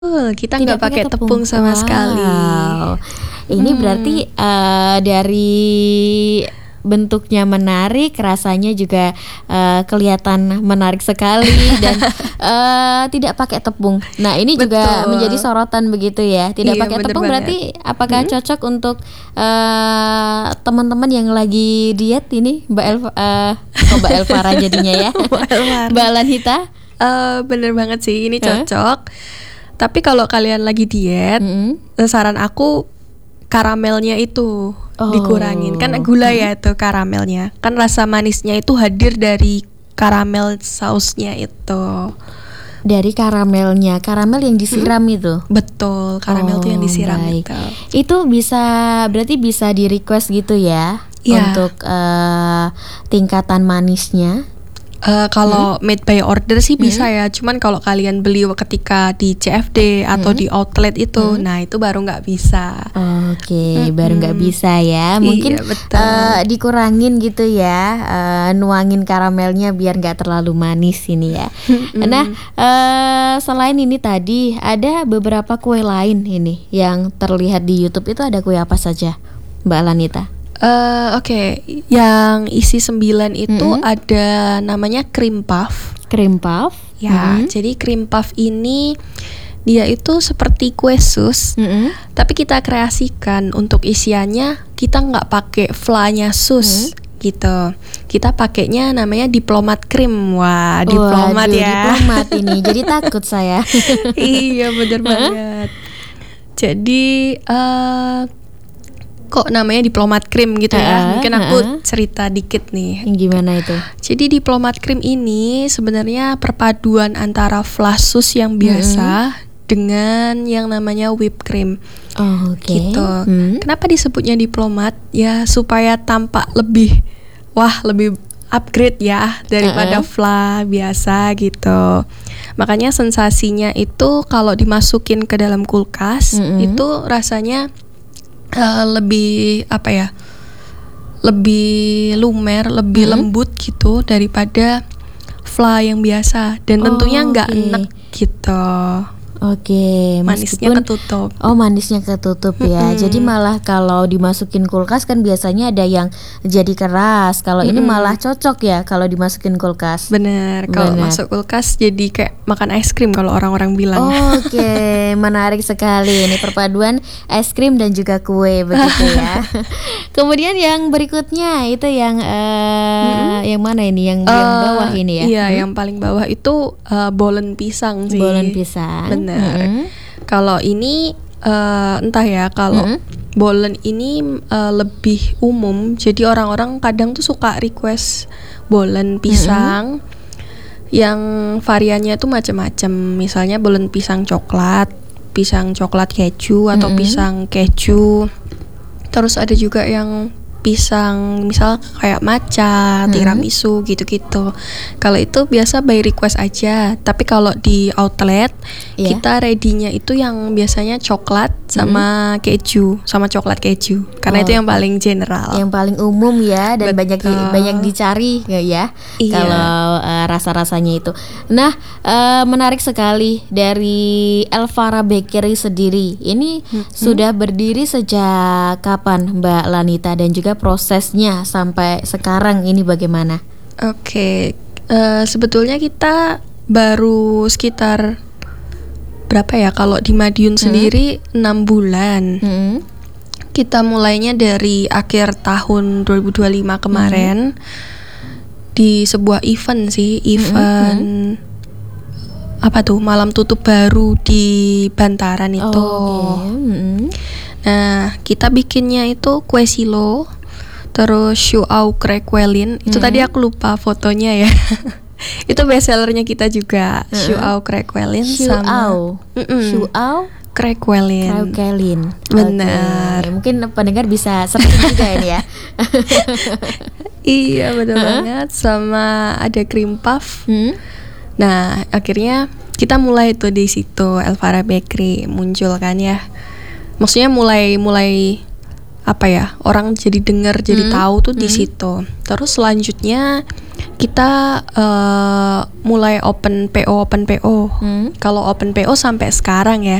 Kita Tidak nggak pakai pakai tepung sama sekali. Wow. Ini berarti dari bentuknya menarik, rasanya juga kelihatan menarik sekali dan tidak pakai tepung. Nah, ini juga Betul. menjadi sorotan begitu ya. Tidak Iya, pakai bener tepung banget. berarti apakah cocok untuk teman-teman yang lagi diet ini, Mbak Elvara jadinya ya. Mbak Elvara. Mbak Lanita. Bener banget sih, ini cocok. Tapi kalau kalian lagi diet, saran aku karamelnya itu dikurangin. Kan gula ya itu karamelnya. Kan rasa manisnya itu hadir dari karamel sausnya itu. Dari karamelnya, karamel yang disiram itu. Betul, karamel itu yang disiram baik. itu. Itu berarti bisa di request gitu ya, Iya. untuk tingkatan manisnya. Kalau made by order sih bisa ya. Cuman kalau kalian beli ketika di CFD atau di outlet itu, nah itu baru nggak bisa. Oke, baru nggak bisa ya. Mungkin Iya, betul. dikurangin gitu ya, nuangin karamelnya biar nggak terlalu manis ini ya. Nah, selain ini tadi ada beberapa kue lain ini yang terlihat di YouTube. Itu ada kue apa saja, Mbak Lanita? Oke, yang isi 9 itu ada namanya cream puff. Cream puff. Ya, jadi cream puff ini dia itu seperti kue sus, tapi kita kreasikan untuk isiannya kita nggak pakai flanya sus gitu. Kita pakainya namanya diplomat cream. Wah, diplomat Waduh, ya. Diplomat ini. Jadi takut saya. Iya, bener banget. Jadi kok namanya diplomat cream gitu ya. Mungkin aku cerita dikit nih. Yang gimana itu? Jadi diplomat cream ini sebenarnya perpaduan antara flash sus yang biasa dengan yang namanya whipped cream. Oke. Gitu. Kenapa disebutnya diplomat? Ya supaya tampak lebih upgrade ya daripada fla biasa gitu. Makanya sensasinya itu kalau dimasukin ke dalam kulkas itu rasanya lebih lebih lumer, lebih lembut gitu daripada fla yang biasa, dan tentunya nggak enek gitu. Oke, Manisnya ketutup. Oh, manisnya ketutup ya. Jadi malah kalau dimasukin kulkas kan biasanya ada yang jadi keras. Kalau ini malah cocok ya kalau dimasukin kulkas. Bener, kalau masuk kulkas jadi kayak makan es krim kalau orang-orang bilang. Oke, menarik sekali ini perpaduan es krim dan juga kue begitu ya. Kemudian yang berikutnya itu yang mana ini? Yang bawah ini ya? Iya, yang paling bawah itu bolen pisang sih. Bolen pisang. Bener. Kalau ini entah ya, kalau bolen ini lebih umum. Jadi orang-orang kadang tuh suka request bolen pisang yang variannya tuh macam-macam. Misalnya bolen pisang coklat keju atau pisang keju. Terus ada juga yang pisang misal kayak matcha, tiramisu gitu-gitu. Kalau itu biasa by request aja. Tapi kalau di outlet kita ready-nya itu yang biasanya coklat sama keju, sama coklat keju. Karena itu yang paling general. Yang paling umum ya, dan Betul. banyak dicari ya. Iya. Kalau rasa-rasanya itu. Nah, menarik sekali dari Elvara Bakery sendiri. Ini sudah berdiri sejak kapan, Mbak Lanita, dan juga prosesnya sampai sekarang ini bagaimana? Oke, sebetulnya kita baru sekitar berapa ya, kalau di Madiun sendiri 6 bulan. Kita mulainya dari akhir tahun 2025 kemarin di sebuah event sih, event apa tuh, malam tutup baru di Bantaran itu. Nah, kita bikinnya itu kue silo, terus shuau krekwelin. Itu tadi aku lupa fotonya ya. Itu best sellernya kita juga, shuau krekwelin sama Shuau krekwelin. Benar. Oke. Mungkin pendengar bisa searching juga ini ya. Iya, betul banget. Sama ada cream puff. Nah, akhirnya kita mulai tuh di situ, Elvara Bakery muncul kan ya. Maksudnya mulai apa ya, orang jadi dengar, jadi tahu tuh di situ. Terus selanjutnya kita mulai open PO. Kalau open PO sampai sekarang ya